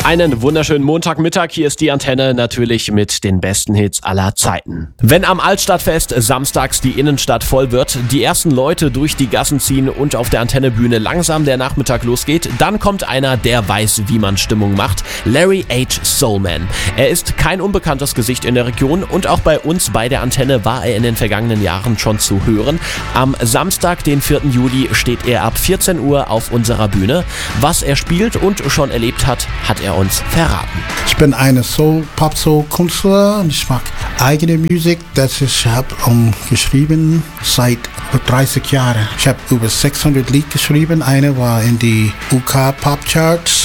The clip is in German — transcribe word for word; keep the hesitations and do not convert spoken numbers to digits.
Einen wunderschönen Montagmittag, hier ist die Antenne, natürlich mit den besten Hits aller Zeiten. Wenn am Altstadtfest samstags die Innenstadt voll wird, die ersten Leute durch die Gassen ziehen und auf der Antennebühne langsam der Nachmittag losgeht, dann kommt einer, der weiß, wie man Stimmung macht, Larry H. Soulman. Er ist kein unbekanntes Gesicht in der Region und auch bei uns bei der Antenne war er in den vergangenen Jahren schon zu hören. Am Samstag, den vierten Juli, steht er ab vierzehn Uhr auf unserer Bühne. Was er spielt und schon erlebt hat, hat er uns verraten. Ich bin eine Soul, Pop-Soul-Künstler und ich mag eigene Musik. Das ich habe um, geschrieben seit über dreißig Jahren. Ich habe über sechshundert Lieder geschrieben. Eine war in die U K Pop Charts